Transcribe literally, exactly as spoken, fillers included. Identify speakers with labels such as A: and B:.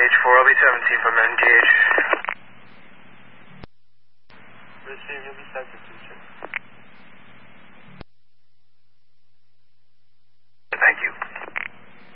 A: H four, I'll be seventeen from engage.
B: Receive, you'll be sector two six.